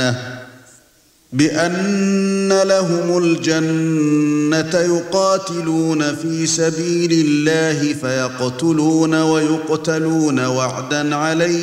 بأن لهم الجنة يقاتلون في سبيل الله فيقتلون ويقتلون وعدا عليه